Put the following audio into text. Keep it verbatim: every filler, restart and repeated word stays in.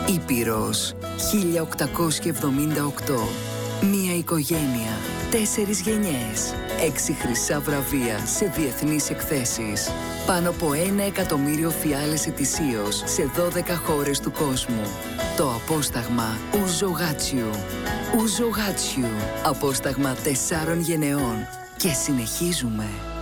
Ήπειρος χίλια οκτακόσια εβδομήντα οκτώ. Μία οικογένεια, τέσσερις γενιές, έξι χρυσά βραβεία σε διεθνείς εκθέσεις. Πάνω από ένα εκατομμύριο φιάλες ετησίως σε δώδεκα χώρες του κόσμου. Το απόσταγμα Ouzo Hachu. Ouzo Hachu. Απόσταγμα τεσσάρων γενεών. Και συνεχίζουμε.